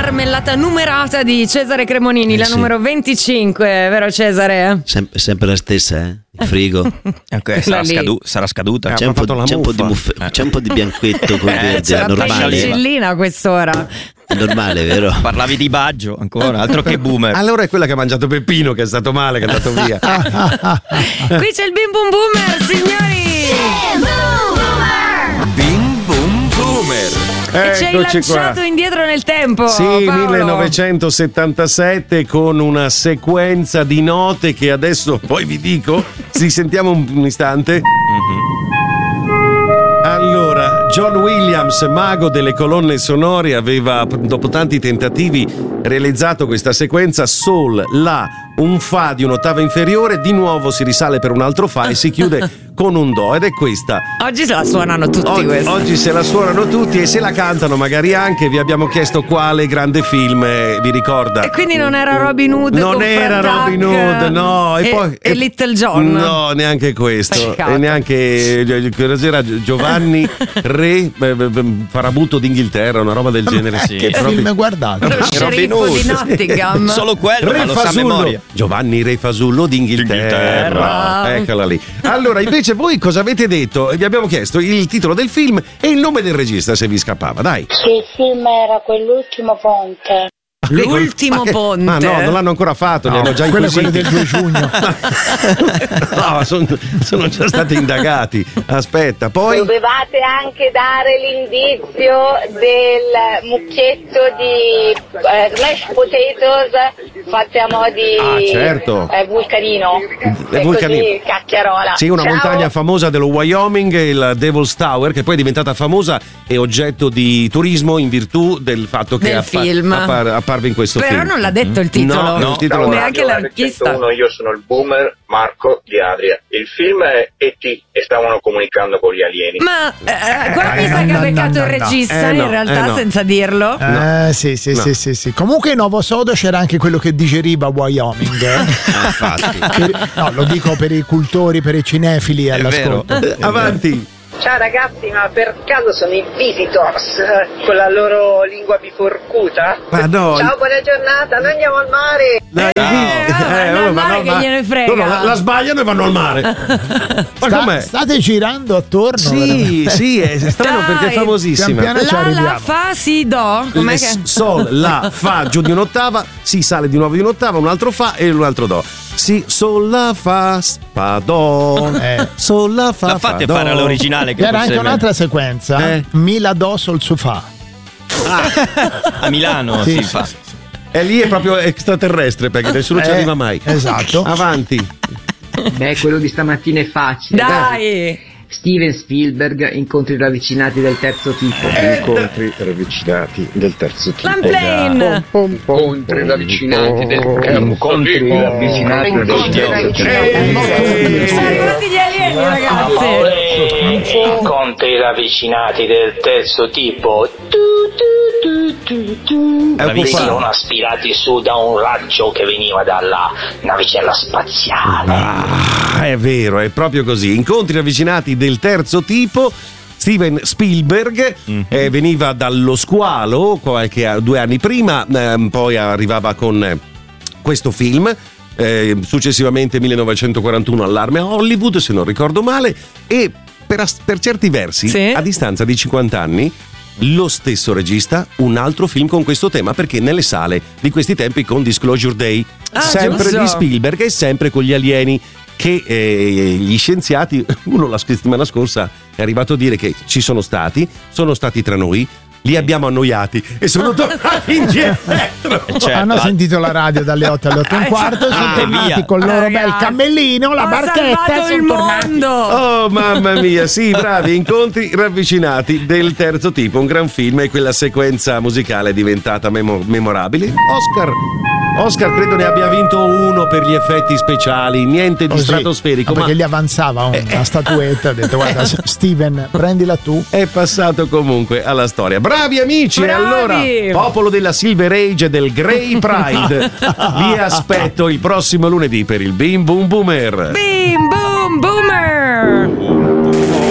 marmellata numerata di Cesare Cremonini, la numero 25, vero Cesare? Sempre la stessa, Il frigo. Sarà scaduta. C'è un po' di bianquetto con verde, c'è è normale. la penicillina a quest'ora. È normale, vero? Parlavi di Baggio ancora, altro che boomer. Allora è quella che ha mangiato Peppino, che è stato male, che è andato via. Qui c'è il Bim Bum Boomer, signori! Bim Bum Boomer. E ci hai lanciato indietro nel tempo. Sì, Paolo. 1977, con una sequenza di note che adesso poi vi dico. Ci sentiamo un istante. Allora, John Williams, mago delle colonne sonore, aveva, dopo tanti tentativi, realizzato questa sequenza: Sol, La, un Fa di un'ottava inferiore, di nuovo si risale per un altro Fa e si chiude con un Do, ed è questa. Oggi se la suonano tutti questi. Oggi se la suonano tutti e se la cantano magari anche. Vi abbiamo chiesto quale grande film vi ricorda. E quindi non era Robin Hood? Non era Robin Hood, no. E Little John? No, neanche questo. Peccato. E neanche era Giovanni Re Farabutto d'Inghilterra, una roba del genere. Sì. Che film guardate? Lo sceriffo di Nottingham. Solo quello, Re ma lo sa a Fasullo. memoria. Giovanni Re Fasullo d'Inghilterra. Eccola lì. Allora, invece voi cosa avete detto? Vi abbiamo chiesto il titolo del film e il nome del regista, se vi scappava, dai. Sì, il film era quell'ultimo ponte. L'ultimo ponte. Ma no, non l'hanno ancora fatto, li hanno già inquisiti. Quello del 2 giugno. No, sono già stati indagati. Aspetta, poi. Dovevate anche dare l'indizio del mucchietto di mashed potatoes fatte a mo' di certo. vulcanino. Vulcanino. Così, cacchiarola. Sì, una Ciao. montagna famosa dello Wyoming, il Devil's Tower, che poi è diventata famosa e oggetto di turismo in virtù del fatto che Del film. apparve in questo Però film. non l'ha detto il titolo. No, il titolo no. Neanche l'artista. Io sono il boomer Marco di Adria. Il film è E.T. e stavano comunicando con gli alieni. Ma qua mi sa che ha beccato il regista in realtà senza dirlo. Sì. Comunque in Novo Sodo c'era anche quello che digeriva Wyoming. Infatti. No, lo dico per i cultori, per i cinefili all'ascolto. Avanti. Ciao ragazzi, ma per caso sono i Visitors con la loro lingua biforcuta? Ma no. Ciao, buona giornata, noi andiamo al mare. Che gliene frega. No, la sbagliano e vanno al mare. Ma com'è? State girando attorno. Sì, è strano perché è famosissima. Pian piano ci arriviamo. La, fa, si, do. Com'è che? Sol, La, Fa, giù di un'ottava, si sale di nuovo di un'ottava, un altro Fa e un altro Do. Si, Sol, La, Fa, Fa, Do. Sol, La, Fa, La fate Fa, fare Do. all'originale che C'era forse anche un'altra sequenza. Mi la do sol su fa. a Milano si fa. E lì è proprio extraterrestre perché nessuno ci arriva mai. Esatto. Avanti. Beh, quello di stamattina è facile. Dai. Steven Spielberg, incontri ravvicinati del terzo tipo. Incontri ravvicinati del terzo tipo. Lamplane. Incontri ravvicinati del terzo tipo. Sono arrivati gli alieni, ragazzi. Incontri ravvicinati del terzo tipo. Venivano aspirati su da un raggio che veniva dalla navicella spaziale. È vero, è proprio così. Incontri ravvicinati del terzo tipo. Steven Spielberg veniva dallo squalo 2 anni prima, poi arrivava con questo film. Successivamente 1941 Allarme a Hollywood, se non ricordo male, e per certi versi, sì, a distanza di 50 anni, lo stesso regista un altro film con questo tema, perché nelle sale di questi tempi con Disclosure Day, sempre giusto, di Spielberg e sempre con gli alieni, che gli scienziati, uno la settimana scorsa è arrivato a dire che ci sono stati tra noi, li abbiamo annoiati e sono tornati indietro. Hanno sentito la radio dalle 8 alle 8 e un quarto, sono tornati con il loro bel cammellino, la barchetta, salvato il mondo. Oh mamma mia, sì, bravi. Incontri ravvicinati del terzo tipo, un gran film, e quella sequenza musicale è diventata memorabile. Oscar credo ne abbia vinto uno per gli effetti speciali, niente di stratosferico. Perché gli avanzava una statuetta, ha detto guarda Steven, prendila tu. È passato comunque alla storia. Bravi amici, bravi. Allora, popolo della Silver Age e del Grey Pride, vi aspetto il prossimo lunedì per il Bim Boom Boomer. Bim Boom Boomer.